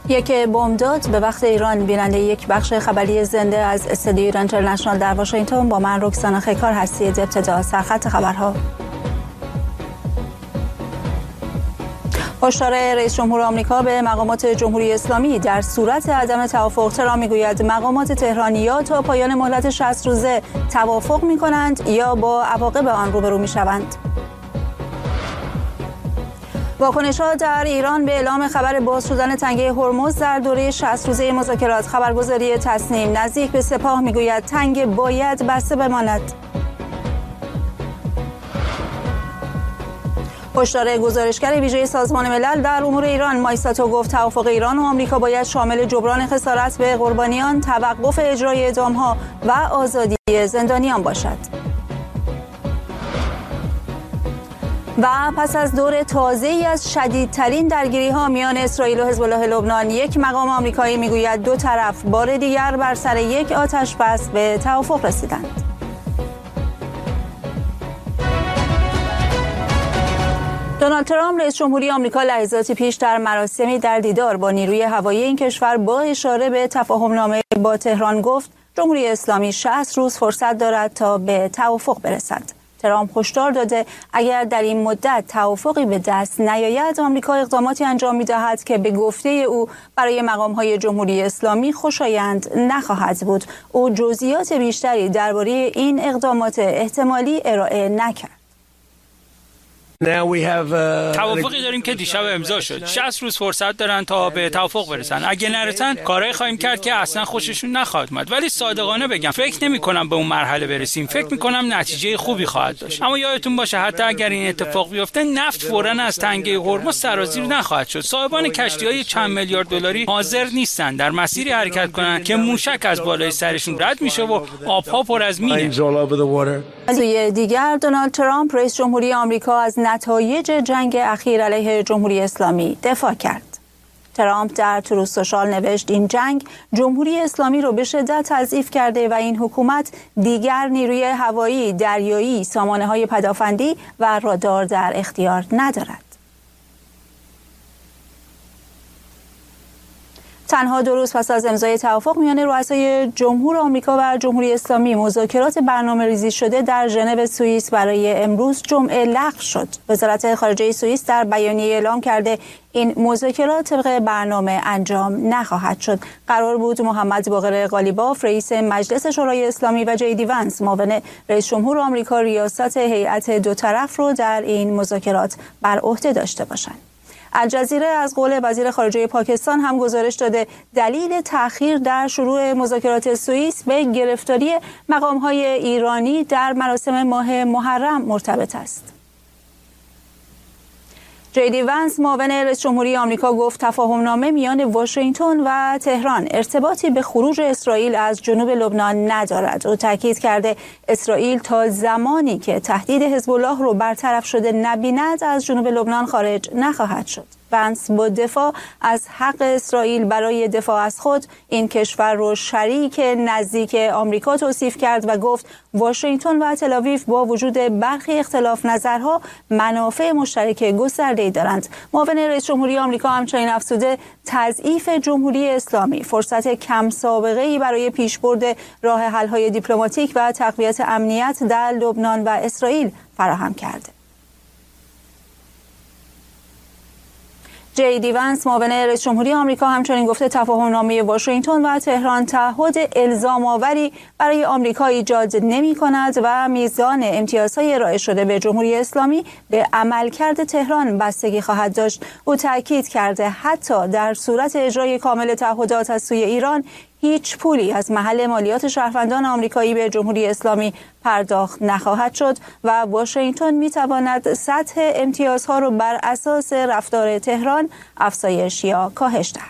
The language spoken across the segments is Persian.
یک بمبداد به وقت ایران. بیننده یک بخش خبری زنده از استودیو ایران اینترنشنال در واشنگتن با من رکسانا خیکار هستید. ابتدا سرخط خبرها. هشدار رئیس جمهور آمریکا به مقامات جمهوری اسلامی در صورت عدم توافق. ترامپ میگوید مقامات تهرانی یا تا پایان مهلت 60 روزه توافق می‌کنند یا با عواقب آن روبرو می‌شوند. واکنش‌ها در ایران به اعلام خبر باز شدن تنگه هرمز در دوره 60 روزه مذاکرات. خبرگزاری تصنیم نزدیک به سپاه میگوید تنگه باید بسته بماند. هشدار گزارشگر ویژه سازمان ملل در امور ایران مایساتو گفت توافق ایران و آمریکا باید شامل جبران خسارت به قربانیان، توقف اجرای اعدام‌ها و آزادی زندانیان باشد. و پس از دور تازه‌ای از شدیدترین درگیری‌ها میان اسرائیل و حزب الله لبنان، یک مقام آمریکایی میگوید دو طرف بار دیگر بر سر یک آتش‌بس به توافق رسیدند. دونالد ترامپ رئیس جمهوری آمریکا لحظاتی پیش در مراسمی در دیدار با نیروی هوایی این کشور با اشاره به تفاهم‌نامه با تهران گفت جمهوری اسلامی 60 روز فرصت دارد تا به توافق برسد. ترامپ هشدار داده اگر در این مدت توافقی به دست نیاید آمریکا اقداماتی انجام می‌دهد که به گفته او برای مقام‌های جمهوری اسلامی خوشایند نخواهد بود. او جزئیات بیشتری درباره این اقدامات احتمالی ارائه نکرد. توافقی داریم که دیشب امضا شد. 60 روز فرصت دارن تا به توافق برسن. اگه نرسن کارایی خواهیم کرد که اصلا خوششون نخواهد اومد. ولی صادقانه بگم فکر نمی‌کنم به اون مرحله برسیم. فکر می‌کنم نتیجه خوبی خواهد داشت. اما یادتون باشه حتی اگر این اتفاق بیفته نفت فوراً از تنگه هرمز سرازیر نخواهد شد. صاحبان کشتی‌های چند میلیارد دلاری حاضر نیستن در مسیری حرکت کنند که موشک از بالای سرشون رد میشه و آب‌ها پر از مینه. از سوی دیگر دونالد ترامپ رئیس جمهوری آمریکا از نتایج جنگ اخیر علیه جمهوری اسلامی دفاع کرد. ترامپ در تروث سوشال نوشت این جنگ جمهوری اسلامی رو به شدت تضعیف کرده و این حکومت دیگر نیروی هوایی، دریایی، سامانه‌های پدافندی و رادار در اختیار ندارد. تنها 2 روز پس از امضای توافق میان رؤسای جمهور آمریکا و جمهوری اسلامی مذاکرات برنامه‌ریزی شده در ژنو سوئیس برای امروز جمعه لغو شد. وزارت خارجه سوئیس در بیانیه اعلام کرده این مذاکرات طبق برنامه انجام نخواهد شد. قرار بود محمد باقر قالیباف رئیس مجلس شورای اسلامی و جی دی ونس معاون رئیس جمهور آمریکا ریاست هیئت دو طرف رو در این مذاکرات بر عهده داشته باشند. الجزیره از قول وزیر خارجه پاکستان هم گزارش داده دلیل تأخیر در شروع مذاکرات سوئیس به گرفتاری مقام‌های ایرانی در مراسم ماه محرم مرتبط است. جی دی ونس معاون رئیس جمهوری آمریکا گفت تفاهم‌نامه میان واشنگتن و تهران ارتباطی به خروج اسرائیل از جنوب لبنان ندارد. او تاکید کرده اسرائیل تا زمانی که تهدید حزب الله رو برطرف شده نبیند از جنوب لبنان خارج نخواهد شد. ونس با دفاع از حق اسرائیل برای دفاع از خود این کشور رو شریک نزدیک آمریکا توصیف کرد و گفت واشنگتن و تل‌آویو با وجود برخی اختلاف نظرها منافع مشترک گسترده‌ای دارند. معاون رئیس جمهوری آمریکا همچنین افزوده تضعیف جمهوری اسلامی فرصت کم سابقه‌ای برای پیشبرد راه حل‌های دیپلماتیک و تقویت امنیت در لبنان و اسرائیل فراهم کرده. جی دی ونس معاون رئیس جمهوری آمریکا همچنین گفته تفاهم‌نامه واشنگتن و تهران تعهد الزام‌آوری برای آمریکا ایجاد نمی‌کند و میزان امتیازهای ارائه شده به جمهوری اسلامی به عملکرد تهران بستگی خواهد داشت. او تاکید کرده حتی در صورت اجرای کامل تعهدات از سوی ایران هیچ پولی از محل مالیات شهروندان آمریکایی به جمهوری اسلامی پرداخت نخواهد شد و واشنگتن می‌تواند سطح امتیازها را بر اساس رفتار تهران افزایش یا کاهش دهد.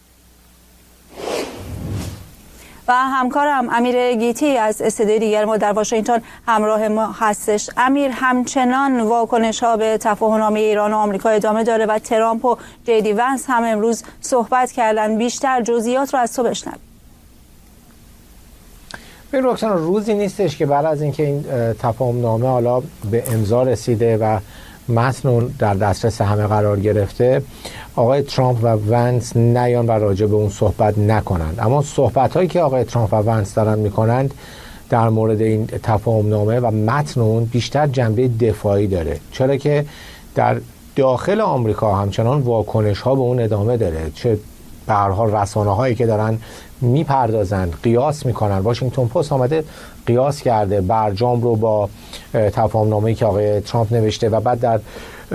و همکارم امیر گیتی از استودیوی دیگر ما در واشنگتن همراه ما هستش. امیر، همچنان واکنش‌ها به تفاهم‌نامه ایران و آمریکا ادامه داره و ترامپ و جی دی ونس هم امروز صحبت کردن. بیشتر جزئیات رو از تو بشنویم. رکسانا، روزی نیستش که بعد از اینکه این تفاهم‌نامه حالا به امضا رسیده و متن در دسترس همه قرار گرفته، آقای ترامپ و ونس نیان و راجع به اون صحبت نکنند. اما صحبت‌هایی که آقای ترامپ و ونس دارن میکنند در مورد این تفاهم‌نامه و متن اون بیشتر جنبه دفاعی داره، چرا که در داخل آمریکا همچنان واکنش‌ها به اون ادامه داره. چه به هر حال رسانه‌هایی که دارن میپردازن، قیاس میکنن. واشنگتن پست آمده قیاس کرده برجام رو با تفاهم‌نامه‌ای که آقای ترامپ نوشته و بعد در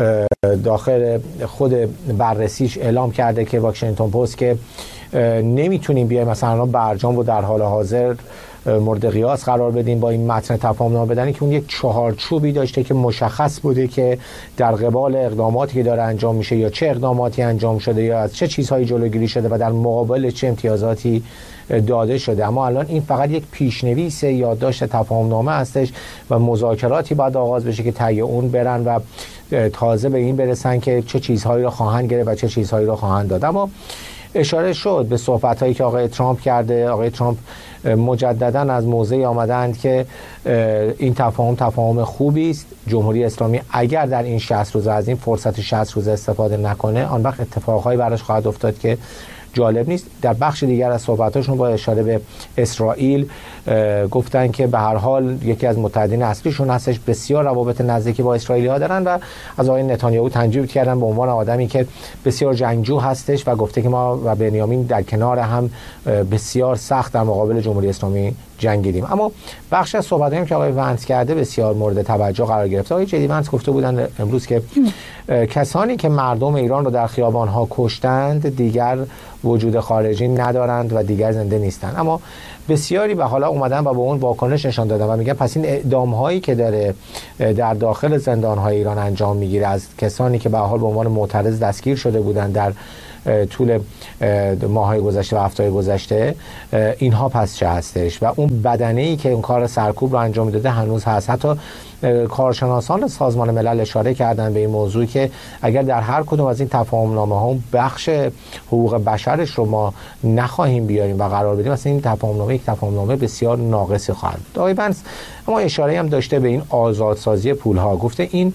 داخل خود بررسیش اعلام کرده که واشنگتن پست که نمیتونیم بیایم مثلا برجام رو در حال حاضر مورد قیاس قرار بدیم با این متن تفاهم‌نامه بدنی که اون یک چهارچوبی داشته که مشخص بوده که در قبال اقداماتی که داره انجام میشه یا چه اقداماتی انجام شده یا از چه چیزهایی جلوگیری شده و در مقابل چه امتیازاتی داده شده. اما الان این فقط یک پیشنویس یادداشت تفاهم‌نامه هستش و مذاکراتی باید آغاز بشه که طی اون برن و تازه به این برسن که چه چیزهایی رو خواهند گرفت و چه چیزهایی رو خواهند داد. اما اشاره شد به صحبت‌هایی که آقای ترامپ کرده. آقای ترامپ مجدداً از موضعی آمدند که این تفاهم خوبی است. جمهوری اسلامی اگر در این 60 روز از این فرصت 60 روز استفاده نکنه، آن وقت اتفاقهایی براش خواهد افتاد که جالب نیست. در بخش دیگر از صحبتاشون با اشاره به اسرائیل گفتن که به هر حال یکی از متحدین اصلیشون هستش، بسیار روابط نزدیکی با اسرائیلی‌ها دارن و از آقای نتانیاهو تنجیب کردن به عنوان آدمی که بسیار جنگجو هستش و گفته که ما و بنیامین در کنار هم بسیار سخت در مقابل جمهوری اسلامی جنگیدیم. اما بخش از صحبتایی که آقای ونس کرده بسیار مورد توجه قرار گرفته. آقای جدی ونس گفته بودن امروز که کسانی که مردم ایران رو در خیابان‌ها کشتند دیگر وجود خارجی ندارند و دیگر زنده نیستند. اما بسیاری به حالا اومدن و به اون واکنش نشان دادن و میگن پس این اعدام‌هایی که داره در داخل زندان‌های ایران انجام میگیره از کسانی که به حال به عنوان معترض دستگیر شده بودند در طول ماه‌های گذشته و هفته‌های گذشته، اینها پس چه هستش و اون بدنه‌ای که اون کار سرکوب رو انجام میداده هنوز هست. حتی کارشناسان سازمان ملل اشاره کردن به این موضوع که اگر در هر کدوم از این تفاهم‌نامه‌ها بخش حقوق بشرش رو ما نخواهیم بیاریم و قرار بدیم، مثلا این تفاهم‌نامه یک تفاهم‌نامه بسیار ناقصی خواهد بود. آقای بنس اما اشاره هم داشته به این آزادسازی پول‌ها، گفته این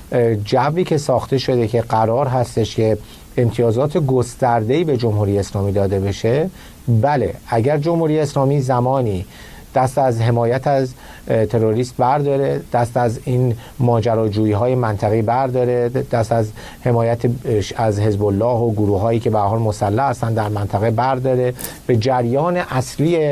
جوی که ساخته شده که قرار هستش که امتیازات گسترده‌ای به جمهوری اسلامی داده بشه. بله، اگر جمهوری اسلامی زمانی دست از حمایت از تروریست برداره، دست از این ماجراجویی‌های منطقه‌ای برداره، دست از حمایت از حزب الله و گروه‌هایی که به هر حال مسلح هستن در منطقه برداره، به جریان اصلی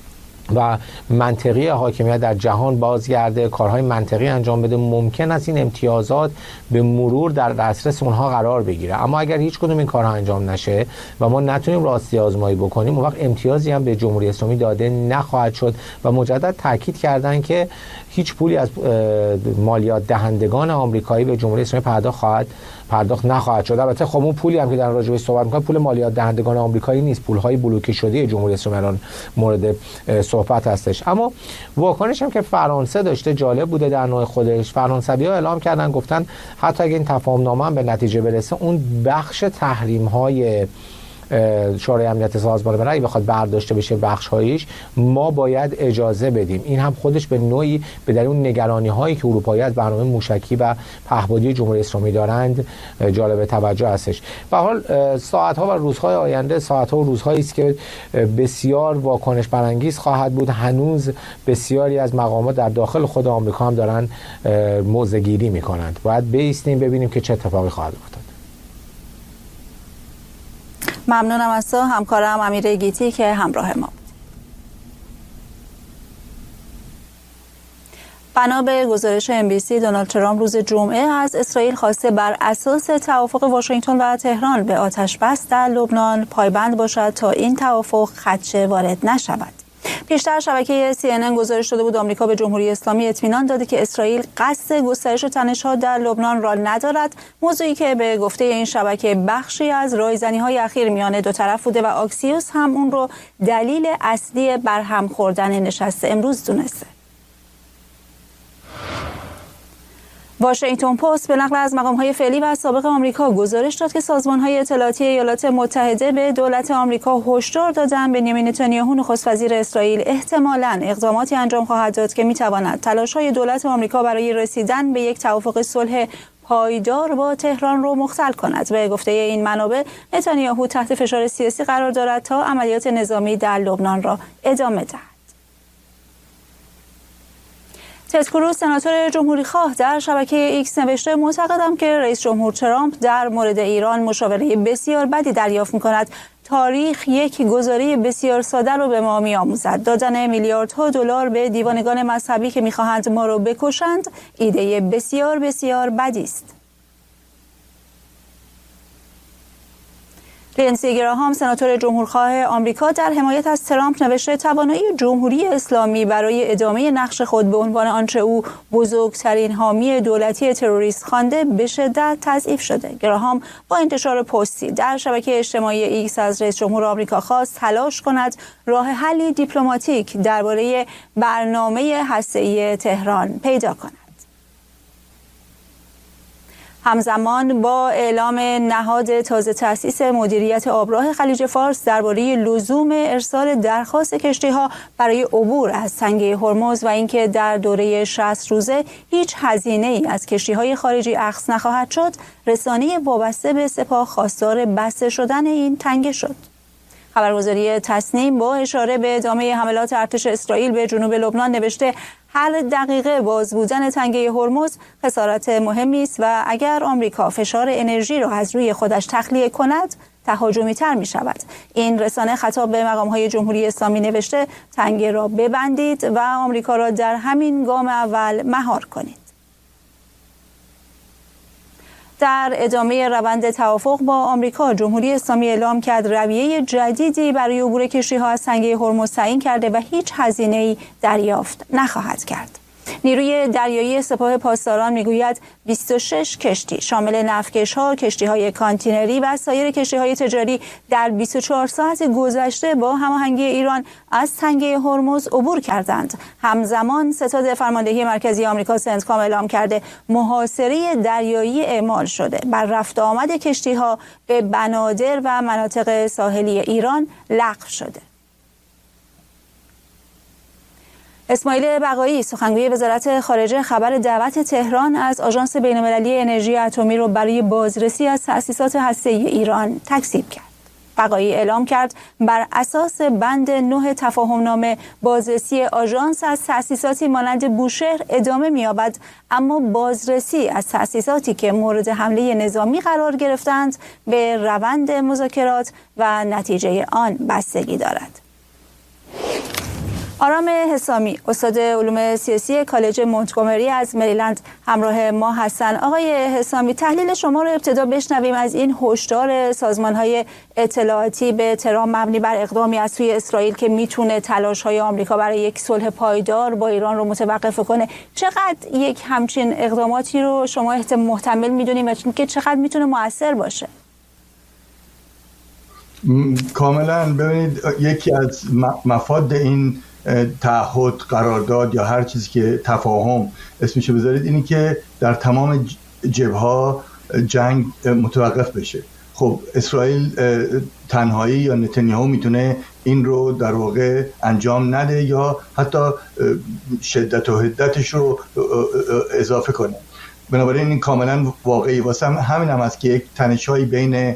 و منطقی حاکمیت در جهان بازگرده، کارهای منطقی انجام بده، ممکن است این امتیازات به مرور در دسترس اونها قرار بگیره. اما اگر هیچ کدوم این کارها انجام نشه و ما نتونیم راستی آزمایی بکنیم، اون وقت امتیازی هم به جمهوری اسلامی داده نخواهد شد و مجدد تاکید کردن که هیچ پولی از مالیات دهندگان آمریکایی به جمهوری اسلامی پرداخت نخواهد شد. البته خب اون پولی هم که در راجع بهش صحبت می‌کنه پول مالیات دهندگان آمریکایی نیست، پول‌های بلوکه شده جمهوری اسلامی الان مورد صحبت هستش. اما واکنش هم که فرانسه داشته جالب بوده در نوع خودش. فرانسوی‌ها اعلام کردن، گفتن حتی اگه این تفاهم‌نامه هم به نتیجه برسه، اون بخش تحریم‌های شورای امنیت سازمان ملل اگه بخواد برداشته بشه بخش‌هایش، ما باید اجازه بدیم. این هم خودش به نوعی به دلیل اون نگرانی‌هایی که اروپایی از برنامه موشکی و پهپادی جمهوری اسلامی دارند جالب توجه هستش. به هر حال ساعت‌ها و روزهای آینده، ساعت‌ها و روزهایی است که بسیار واکنش برانگیز خواهد بود. هنوز بسیاری از مقامات در داخل خود آمریکا هم دارن موضع‌گیری می‌کنند. باید بایستیم ببینیم که چه اتفاقی خواهد افتاد. ممنونم از تو همکارم امیر گیتی که همراه ما بود. بنا به گزارش NBC، دونالد ترامپ روز جمعه از اسرائیل خواسته بر اساس توافق واشنگتن و تهران به آتش‌بس در لبنان پایبند باشد تا این توافق خدشه وارد نشود. پیشتر شبکه CNN گزارش داده بود آمریکا به جمهوری اسلامی اطمینان داده که اسرائیل قصد گسترش تنش‌ها در لبنان را ندارد، موضوعی که به گفته این شبکه بخشی از رایزنی‌های اخیر میان دو طرف بوده و آکسیوس هم اون رو دلیل اصلی برهم خوردن نشست امروز دونسته. واشنگتن پست به نقل از مقام‌های فعلی و سابق آمریکا گزارش داد که سازمان‌های اطلاعاتی ایالات متحده به دولت آمریکا هشدار دادند بنیامین نتانیاهو نخست وزیر اسرائیل احتمالاً اقداماتی انجام خواهد داد که می‌تواند تلاش‌های دولت آمریکا برای رسیدن به یک توافق صلح پایدار با تهران رو مختل کند. به گفته این منابع نتانیاهو تحت فشار سیاسی قرار دارد تا عملیات نظامی در لبنان را ادامه دهد. تد کروز سناتور جمهوریخواه در شبکه ایکس نوشته معتقدم که رئیس جمهور ترامپ در مورد ایران مشاوره بسیار بدی دریافت می‌کند. تاریخ یک گزاره بسیار ساده رو به ما می‌آموزد. دادن میلیاردها دلار به دیوانگان مذهبی که می‌خواهند ما رو بکشند ایده بسیار بسیار بدی است. لینسی گراهام سناتور جمهورخواه آمریکا در حمایت از ترامپ نوشته توانایی جمهوری اسلامی برای ادامه نقش خود به عنوان آنچه او بزرگترین حامی دولتی تروریست خوانده به شدت تضعیف شده. گراهام با انتشار پستی در شبکه اجتماعی ایکس از رئیس جمهور آمریکا خواست تلاش کند راه حلی دیپلماتیک درباره برنامه هسته‌ای تهران پیدا کند. همزمان با اعلام نهاد تازه تأسیس مدیریت آبراه خلیج فارس درباره لزوم ارسال درخواست کشتی‌ها برای عبور از تنگه هرمز و اینکه در دوره 60 روزه هیچ هزینه‌ای از کشتی‌های خارجی اخذ نخواهد شد، رسانه وابسته به سپاه خواستار بسته شدن این تنگه شد. خبرگزاری تصنیم با اشاره به ادامه حملات ارتش اسرائیل به جنوب لبنان نوشته هر دقیقه باز بودن تنگه هرمز خسارت مهمی است و اگر آمریکا فشار انرژی را از روی خودش تخلیه کند تهاجمی تر می شود. این رسانه خطاب به مقام‌های جمهوری اسلامی نوشته تنگه را ببندید و آمریکا را در همین گام اول مهار کنید. در ادامه روند توافق با آمریکا جمهوری اسلامی اعلام کرد رویه جدیدی برای عبور کشتی‌ها از تنگه هرمز تعیین کرده و هیچ هزینه‌ای دریافت نخواهد کرد. نیروی دریایی سپاه پاسداران میگوید 26 کشتی شامل نفتکش‌ها، کشتی‌های کانتینری و سایر کشتی‌های تجاری در 24 ساعت گذشته با هماهنگی ایران از تنگه هرمز عبور کردند. همزمان ستاد فرماندهی مرکزی آمریکا سنتکام اعلام کرده محاصره دریایی اعمال شده. بر رفت و آمد کشتی‌ها به بنادر و مناطق ساحلی ایران لغو شده. اسماعیل بقایی سخنگوی وزارت خارجه خبر دعوت تهران از آژانس بین‌المللی انرژی اتمی را برای بازرسی از تأسیسات هسته‌ای ایران تکذیب کرد. بقایی اعلام کرد بر اساس بند 9 تفاهمنامه بازرسی آژانس از تأسیساتی مانند بوشهر ادامه می‌یابد، اما بازرسی از تأسیساتی که مورد حمله نظامی قرار گرفتند به روند مذاکرات و نتیجه آن بستگی دارد. آرام حسامی استاد علوم سیاسی کالج مونتگومری از مریلند همراه ما هستند. آقای حسامی تحلیل شما رو ابتدا بشنویم از این هشدار سازمان‌های اطلاعاتی به تهران مبنی بر اقدامی از سوی اسرائیل که میتونه تلاش‌های آمریکا برای یک صلح پایدار با ایران رو متوقف کنه. چقدر یک همچین اقداماتی رو شما محتمل میدونید و که چقدر میتونه مؤثر باشه؟ کاملا ببینید یکی از مفاد این تعهد، قرارداد یا هر چیزی که تفاهم اسمشو بذارید اینی که در تمام جبهه‌ها جنگ متوقف بشه. خب اسرائیل تنهایی یا نتانیاهو میتونه این رو در واقع انجام نده یا حتی شدت و حدتش رو اضافه کنه. بنابراین این کاملا واقعی واسه همین هم است که یک تنش‌هایی بین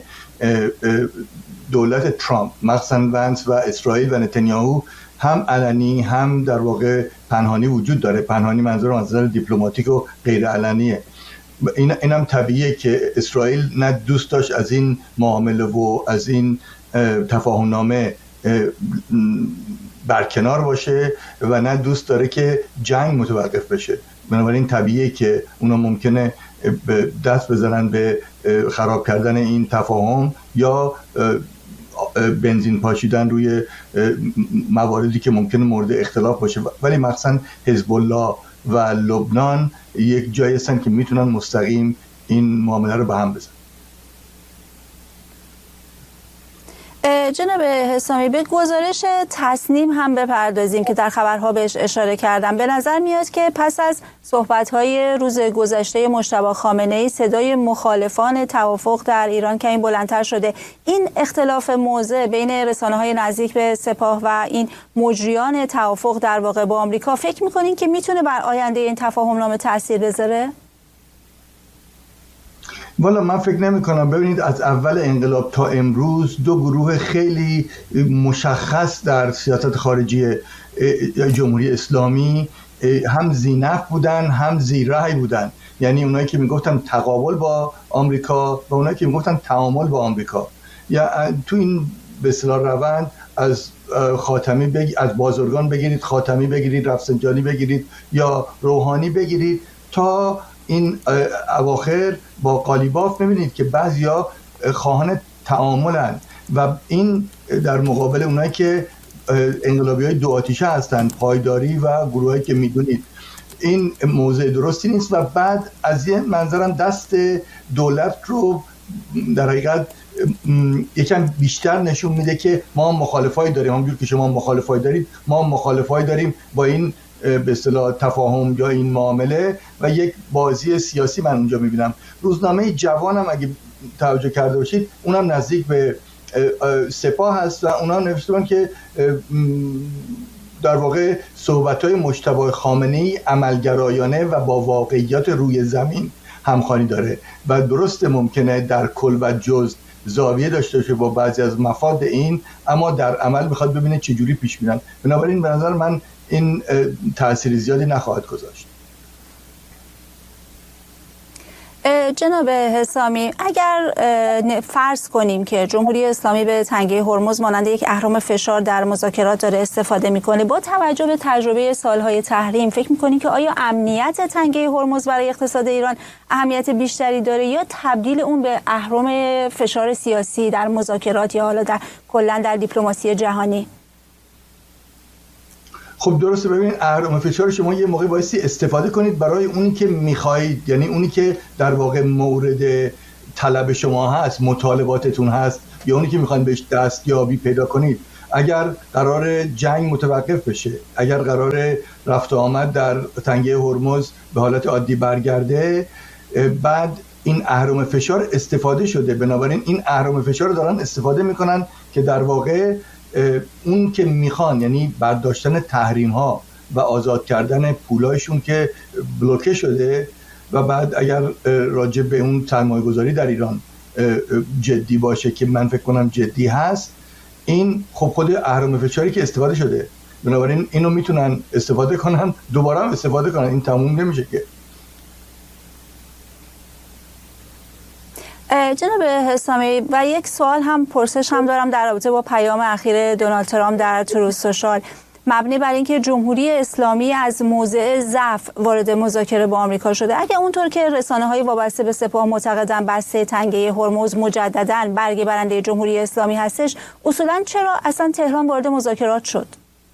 دولت ترامپ مخصوصاً ونس و اسرائیل و نتانیاهو هم علنی هم در واقع پنهانی وجود داره. پنهانی منظورم از نظر دیپلماتیک و غیر علنیه. اینم طبیعیه که اسرائیل نه دوست داشت از این معامله و از این تفاهمنامه برکنار باشه و نه دوست داره که جنگ متوقف بشه. بنابراین طبیعیه که اونا ممکنه دست بزنن به خراب کردن این تفاهم یا بنزین پاشیدن روی مواردی که ممکنه مورد اختلاف باشه. ولی مخصوصا حزب الله و لبنان یک جایی هستن که میتونن مستقیم این معامله رو به هم بزنن. جناب حسامی به گزارش تصنیم هم بپردازیم که در خبرها بهش اشاره کردم. به نظر میاد که پس از صحبت‌های روز گذشته مجتبی خامنه‌ای صدای مخالفان توافق در ایران کمی بلندتر شده. این اختلاف موضع بین رسانه‌های نزدیک به سپاه و این مجریان توافق در واقع با آمریکا فکر می‌کنین که میتونه بر آینده این تفاهمنامه تأثیر بذاره؟ والا من فکر نمی کنم. ببینید از اول انقلاب تا امروز دو گروه خیلی مشخص در سیاست خارجی جمهوری اسلامی هم ذی‌نفع بودن هم ذی‌رأی بودن، یعنی اونایی که میگفتن تقابل با آمریکا و اونایی که میگفتن تعامل با آمریکا. یا تو این به اصطلاح روند از خاتمی از بازرگان بگیرید، خاتمی بگیرید، رفسنجانی بگیرید یا روحانی بگیرید تا این اواخر با قالیباف، میبینید که بعضیا خواهان تعاملن و این در مقابل اونایی که انقلابی‌های دو آتیشه هستن، پایداری و گروهایی که میدونید. این موضع درستی نیست و بعد از این منظرم دست دولت رو در حقیقت یکم بیشتر نشون میده که ما مخالفایی داریم، همونجور که شما مخالفایی دارید ما مخالفایی داریم با این به اصطلاح تفاهم یا این معامله و یک بازی سیاسی من اونجا میبینم. روزنامه جوانم اگه توجه کرده باشید اونم نزدیک به سپاه هست و اونا نوشتن که در واقع صحبت‌های مجتبی خامنه‌ای عملگرایانه و با واقعیات روی زمین همخوانی داره و درست ممکنه در کل و جز زاویه داشته باشه با بعضی از مفاد این، اما در عمل میخواد ببینه چه جوری پیش میرن. بنابراین به نظر من این تأثیر زیادی نخواهد گذاشت. جناب حسامی، اگر فرض کنیم که جمهوری اسلامی به تنگه هرمز مانند یک اهرم فشار در مذاکرات داره استفاده میکنه، با توجه به تجربه سالهای تحریم فکر میکنید که آیا امنیت تنگه هرمز برای اقتصاد ایران اهمیت بیشتری داره یا تبدیل اون به اهرم فشار سیاسی در مذاکرات یا حالا در کلا در دیپلماسی جهانی؟ خب درسته. ببینید اهرم فشار شما یه موقع بایستی استفاده کنید برای اونی که میخواهید، یعنی اونی که در واقع مورد طلب شما هست، مطالباتتون هست، یا اونی که میخواین بهش دستیابی پیدا کنید. اگر قرار جنگ متوقف بشه، اگر قرار رفت و آمد در تنگه هرمز به حالت عادی برگرده، بعد این اهرم فشار استفاده شده. بنابراین این اهرم فشار رو دارن استفاده میکنن که در واقع اون که میخوان، یعنی برداشتن تحریم ها و آزاد کردن پولایشون که بلوکه شده و بعد اگر راجع به اون سرمایه گذاری در ایران جدی باشه که من فکر کنم جدی هست، این خب خود اهرم فشاری که استفاده شده، بنابراین اینو میتونن استفاده کنن، دوباره هم استفاده کنن، این تموم نمیشه که. جناب حسامی، و یک سوال هم پرسش هم دارم در رابطه با پیام اخیر دونالد ترامپ در تروث سوشال، مبنی بر اینکه جمهوری اسلامی از موضع ضعف وارد مذاکره با آمریکا شده. اگه اونطور که رسانه‌های وابسته به سپاه معتقدن بسته تنگه هرمز مجدداً برگ برنده جمهوری اسلامی هستش، اصولاً چرا اصلا تهران وارد مذاکرات شد؟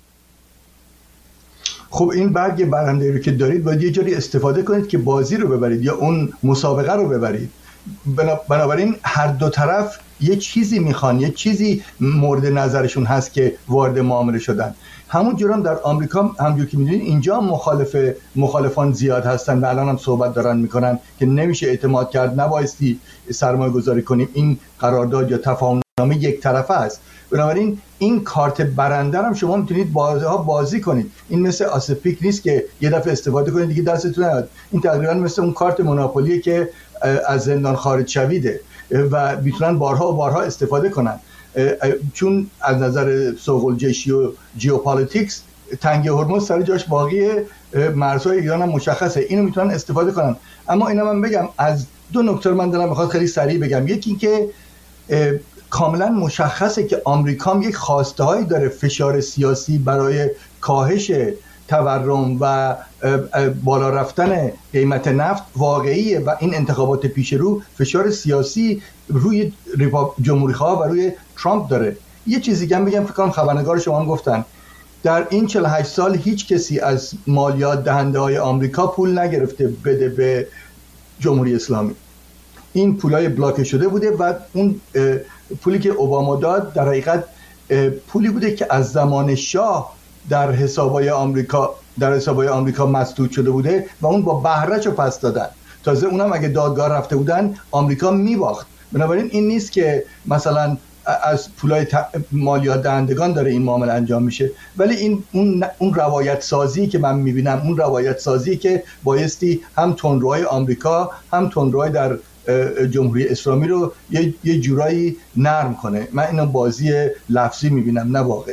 خب این برگ برنده رو که دارید باید یه جوری استفاده کنید که بازی رو ببرید یا اون مسابقه رو ببرید. بنابراین هر دو طرف یه چیزی میخوان، یه چیزی مورد نظرشون هست که وارد معامله شدن. همون جورم در آمریکا همونجور که میدونید اینجا مخالفان زیاد هستن و الان هم صحبت دارن میکنن که نمیشه اعتماد کرد، نبایستی سرمایه گذاری کنیم، این قرارداد یا تفاهمنامه یک طرفه است. بنابراین این کارت برنده هم شما میتونید بازی کنید. این مثل آسپیک نیست که یه دفعه استفاده کنید دیگه دستتون نیاد. این تقریبا مثل اون کارت مونوپولیه که از زندان خارج شویده و میتونن بارها و بارها استفاده کنن، چون از نظر سوق الجیشی و ژئوپلیتیکس تنگه هرمز سر جاش باقیه، مرزهای ایران هم مشخصه، اینو میتونن استفاده کنن. اما اینا من بگم از دو نکته من دلم میخواد خیلی سریع بگم. یکی که کاملا مشخصه که آمریکا هم یک خواسته هایی داره، فشار سیاسی برای کاهش تورم و بالا رفتن قیمت نفت واقعیه و این انتخابات پیش رو فشار سیاسی روی جمهوری‌خواه و روی ترامپ داره. یه چیزی دیگه هم بگم، فکر کنم خبرنگار شما هم گفتن در این 48 سال هیچ کسی از مالیات دهنده های آمریکا پول نگرفته بده به جمهوری اسلامی. این پولای بلاک شده بوده و اون پولی که اوباما داد در حقیقت پولی بوده که از زمان شاه در حسابای آمریکا مسدود شده بوده و اون با بهره‌شو پس دادن. تازه اونم اگه دادگاه رفته بودن آمریکا میباخت. بنابراین این نیست که مثلا از پولای مالیات دهندگان داره این معامله انجام میشه، ولی این اون روایت سازی که من میبینم، اون روایت سازی که بایستی هم تندروهای آمریکا هم تندروهای در جمهوری اسلامی رو یه جورایی نرم کنه. من اینو بازی لفظی میبینم، نه واقعی.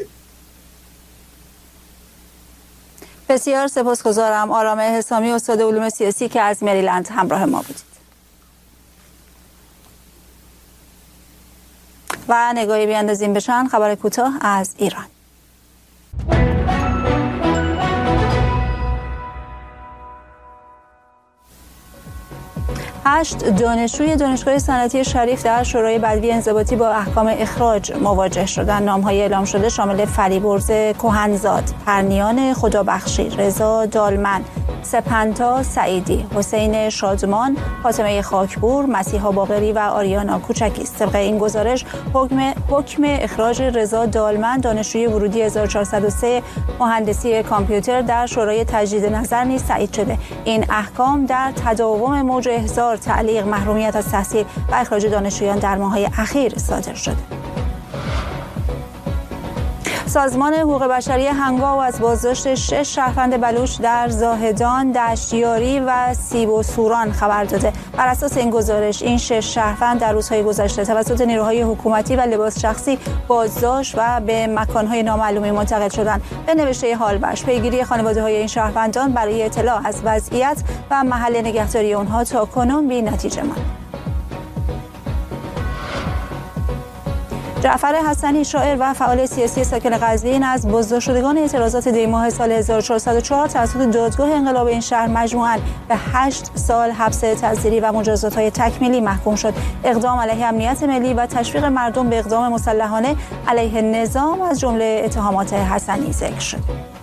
بسیار سپاسگزارم آرام حسامی، استاد علوم سیاسی که از مریلند همراه ما بودید. و نگاهی بیاندازیم به چند خبر کوتاه از ایران. 8 دانشجوی دانشگاه صنعتی شریف در شورای بدوی انضباطی با احکام اخراج مواجه شدند. نام‌های اعلام شده شامل فریبرز کهنزاد، پرنیان خدابخشی، رضا دالمن، سپنتا سعیدی، حسین شادمان، فاطمه خاکپور، مسیحا باقری و آریانا کوچکی است. طبق این گزارش حکم اخراج رضا دالمن دانشجوی ورودی 1403 مهندسی کامپیوتر در شورای تجدید نظر نیز تایید شده. این احکام در تداوم موج احضار، تعلیق، محرومیت از تحصیل و اخراج دانشجویان در ماه‌های اخیر صادر شده. سازمان حقوق بشری هنگاو از بازداشت 6 شهروند بلوچ در زاهدان، دشتیاری و سیب و سوران خبر داده. بر اساس این گزارش این 6 شهروند در روزهای گذشته توسط نیروهای حکومتی و لباس شخصی بازداشت و به مکانهای نامعلومی منتقل شدند. به نوشته حالبش پیگیری خانواده‌های این شهروندان برای اطلاع از وضعیت و محل نگهداری آنها تا کنون بی نتیجه ماند. جعفر حسنی شاعر و فعال سیاسی ساکن قزوین از بازداشت شدگان اعتراضات دی ماه سال 1404 توسط دادگاه انقلاب این شهر مجموعاً به 8 سال حبس تعزیری و مجازات‌های تکمیلی محکوم شد. اقدام علیه امنیت ملی و تشویق مردم به اقدام مسلحانه علیه نظام از جمله اتهامات حسنی ذکر شد.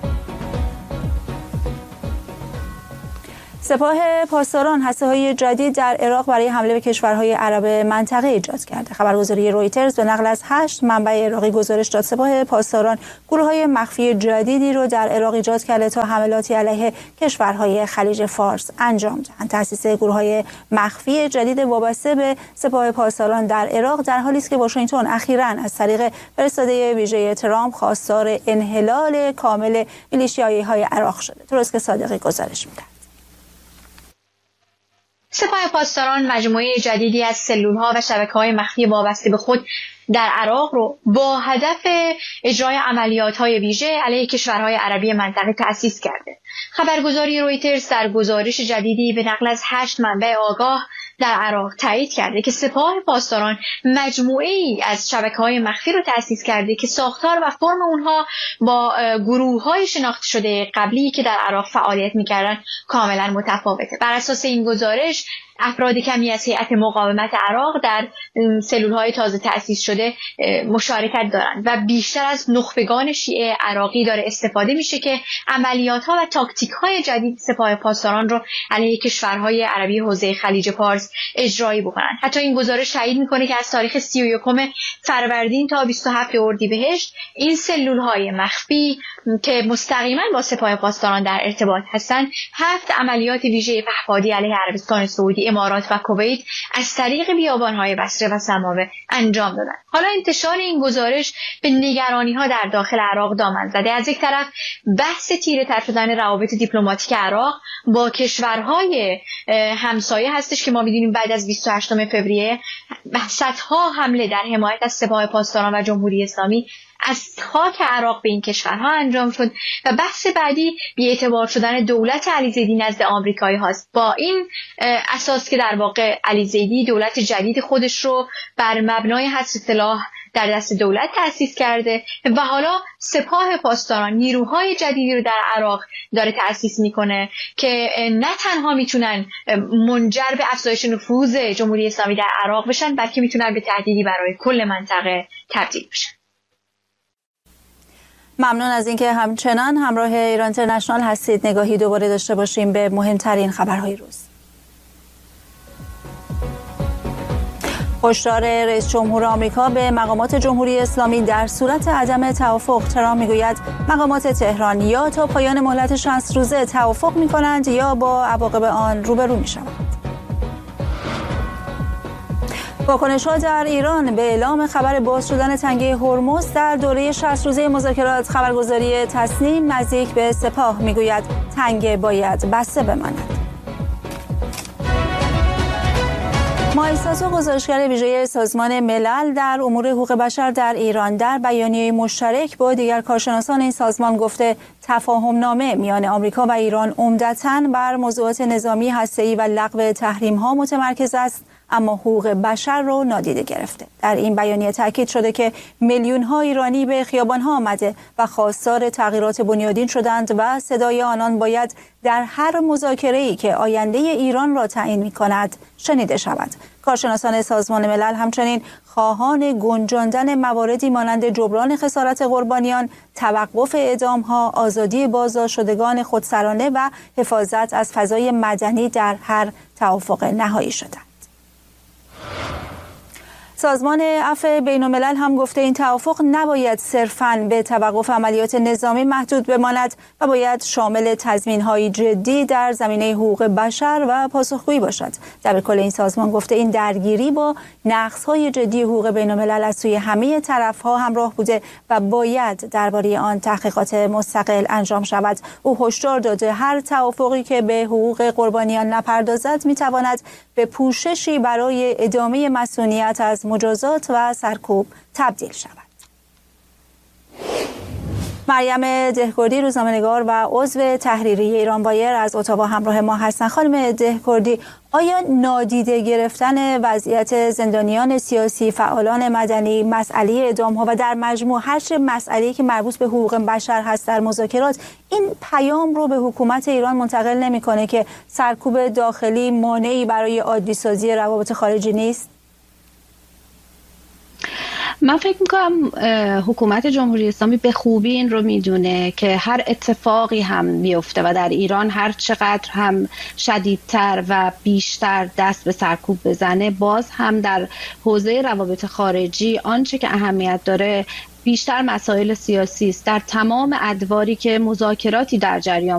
سپاه پاسداران هسته‌های جدید در عراق برای حمله به کشورهای عرب منطقه ایجاد کرده. خبرگزاری رویترز به نقل از 8 منبع عراقی گزارش داد سپاه پاسداران گروه‌های مخفی جدیدی را در عراق ایجاد کرده تا حملاتی علیه کشورهای خلیج فارس انجام دهند. تأسیس گروه‌های مخفی جدید وابسته به سپاه پاسداران در عراق در حالی است که واشنگتن اخیراً از طریق فرستاده ویژه ترامپ خواستار انحلال کامل میلیشیایی‌های عراق شده. درست که صادقی گزارش می‌دهد. سپاه پاسداران مجموعه جدیدی از سلول‌ها و شبکه‌های مخفی وابسته به خود در عراق رو با هدف اجرای عملیات‌های ویژه علیه کشورهای عربی منطقه تأسیس کرده. خبرگزاری رویترز در گزارش جدیدی به نقل از 8 منبع آگاه در عراق تایید کرده که سپاه پاسداران مجموعه‌ای از شبکه‌های مخفی رو تأسیس کرده که ساختار و فرم اونها با گروه‌های شناخته شده قبلی که در عراق فعالیت می‌کردن کاملا متفاوته. بر اساس این گزارش افراد کمی از هیئت مقاومت عراق در سلول‌های تازه تأسیس شده مشارکت دارند و بیشتر از نخبگان شیعه عراقی داره استفاده میشه که عملیات‌ها و تاکتیک‌های جدید سپاه پاسداران رو علیه کشورهای عربی حوزه خلیج پارس اجرایی بکنند. حتی این گزارش تایید میکنه که از تاریخ 31 فروردین تا 27 اردیبهشت این سلول‌های مخفی که مستقیما با سپاه پاسداران در ارتباط هستند 7 عملیات ویژه پهپادی علیه عربستان سعودی، امارات و کویت از طریق بیابان‌های بصره و سماوه انجام دادند. حالا انتشار این گزارش به نگرانی‌ها در داخل عراق دامن زده. از یک طرف بحث تیره‌تر شدن روابط دیپلماتیک عراق با کشورهای همسایه هستش که ما می‌دونیم بعد از 28 فوریه صدها حمله در حمایت از سپاه پاسداران و جمهوری اسلامی از خاک عراق به این کشورها انجام شد و بحث بعدی بی‌اعتبار شدن دولت علیزیدی نزد آمریکایی هاست. با این اساس که در واقع علیزیدی دولت جدید خودش رو بر مبنای حصر سلاح در دست دولت تأسیس کرده و حالا سپاه پاسداران نیروهای جدیدی رو در عراق داره تأسیس میکنه که نه تنها میتونن منجر به افزایش نفوذ جمهوری اسلامی در عراق بشن بلکه میتونن به تهدیدی برای کل منطقه تبدیل بشن. ممنون از اینکه همچنان همراه ایران اینترنشنال هستید. نگاهی دوباره داشته باشیم به مهمترین خبرهای روز. هشدار رئیس جمهور آمریکا به مقامات جمهوری اسلامی در صورت عدم توافق. ترامپ میگوید مقامات تهران یا تا پایان مهلت 60 روزه توافق میکنند یا با عواقب آن روبرو میشوند. واکنش‌ها در ایران به اعلام خبر باز شدن تنگه هرمز در دوره 60 روزه مذاکرات. خبرگزاری تصنیم نزدیک به سپاه میگوید تنگه باید بسته بماند. مایساتو گزارشگر ویژه سازمان ملل در امور حقوق بشر در ایران در بیانیه مشترک با دیگر کارشناسان این سازمان گفته تفاهمنامه میان آمریکا و ایران عمدتاً بر موضوعات نظامی هسته‌ای و لغو تحریم‌ها متمرکز است، اما حقوق بشر رو نادیده گرفته. در این بیانیه تاکید شده که میلیون‌ها ایرانی به خیابان‌ها آمده و خواستار تغییرات بنیادین شدند و صدای آنان باید در هر مذاکره‌ای که آینده ایران را تعیین می‌کند شنیده شود. کارشناسان سازمان ملل همچنین خواهان گنجاندن مواردی مانند جبران خسارت قربانیان، توقف اعدام‌ها، آزادی بازداشتشدگان خودسرانه و حفاظت از فضای مدنی در هر توافق نهایی شدند. سازمان عفو بین‌الملل هم گفته این توافق نباید صرفاً به توقف عملیات نظامی محدود بماند و باید شامل تضمین‌های جدی در زمینه حقوق بشر و پاسخگویی باشد. دبیرکل این سازمان گفته این درگیری با نقض‌های جدی حقوق بین‌الملل از سوی همه طرف‌ها همراه بوده و باید درباره آن تحقیقات مستقل انجام شود. او هشدار داده هر توافقی که به حقوق قربانیان نپردازد می‌تواند به پوششی برای ادامه مسئولیت از مجازات و سرکوب تبدیل شود. مریم دهکردی روزنامه‌نگار و عضو تحریریه ایران وایر از اتاوا همراه ما هستند. خانم دهکردی، آیا نادیده گرفتن وضعیت زندانیان سیاسی، فعالان مدنی، مسئله اعدام‌ها و در مجموع هر چه مسئله‌ای که مربوط به حقوق بشر هست در مذاکرات این پیام رو به حکومت ایران منتقل نمی‌کنه که سرکوب داخلی مانعی برای عادی‌سازی روابط خارجی نیست؟ من فکر میکنم حکومت جمهوری اسلامی به خوبی این رو میدونه که هر اتفاقی هم بیفته و در ایران هر چقدر هم شدیدتر و بیشتر دست به سرکوب بزنه، باز هم در حوزه روابط خارجی آنچه که اهمیت داره بیشتر مسائل سیاسی است. در تمام ادواری که مذاکراتی در جریان